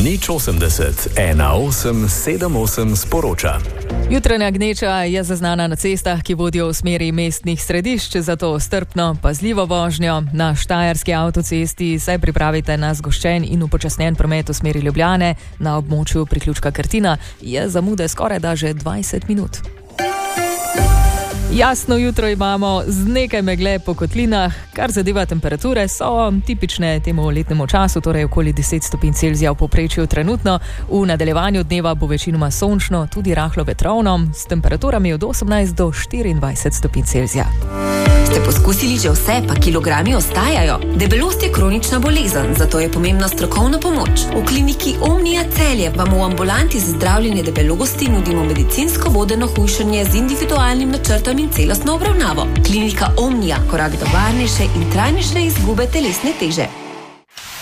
Nič 80 18 78 sporoča. Jutranja gneča je zaznana na cestah, ki vodijo v smeri mestnih središč, zato strpno, pazljivo vožnjo. Na štajerski avtocesti se pripravite na zgoščen in upočasnjen promet v smeri Ljubljane. Na območju priključka Krtina je zamude skorajda že 20 minut. Jasno jutro imamo z nekaj megle po kotlinah, kar zadeva temperature, so tipične temu letnemu času, torej okoli 10 stopinj Celzija v povprečju trenutno. V nadaljevanju dneva bo večinoma sončno, tudi rahlo vetrovno, s temperaturami od 18 do 24 stopinj Celzija. Ste poskusili že vse, pa kilogrami ostajajo? Debelost je kronična bolezen, zato je pomembna strokovna pomoč. V kliniki Omnia Celje vam v ambulanti za zdravljenje debelosti nudimo medicinsko vodeno hujšanje z individualnim načrtom in celostno obravnavo. Klinika Omnia, korak do varnejše in trajnejše izgube telesne teže.